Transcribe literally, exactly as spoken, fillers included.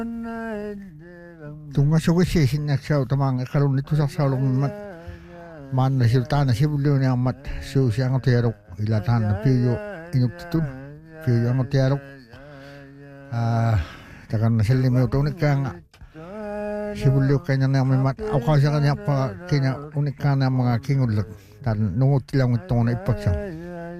tunga suku sisin nak sau tamang karun itu sak sau long mat man na silta na sibulyo ni amat su siang terok ilatan na piyo inuk tutun piyo ang terok ah takan na silim yo tunik kang sibulyo kanya na mat au ka sa kanya pa kanya unik kana mga kingulak dan nungut lang ito na ipagsa